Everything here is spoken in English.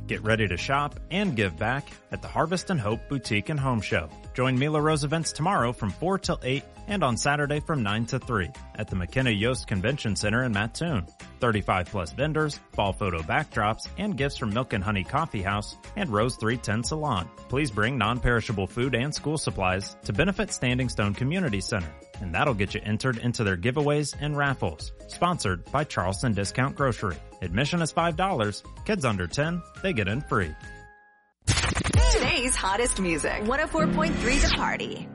Get ready to shop and give back at the Harvest and Hope Boutique and Home Show. Join Mila Rose events tomorrow from 4 till 8 and on Saturday from 9 to 3 at the McKenna Yost Convention Center in Mattoon. 35 plus vendors, fall photo backdrops, and gifts from Milk and Honey Coffee House and Rose 310 Salon. Please bring non-perishable food and school supplies to benefit Standing Stone Community Center, and that'll get you entered into their giveaways and raffles. Sponsored by Charleston Discount Grocery. Admission is $5. Kids under 10, they get in free. Today's hottest music. 104.3 The Party.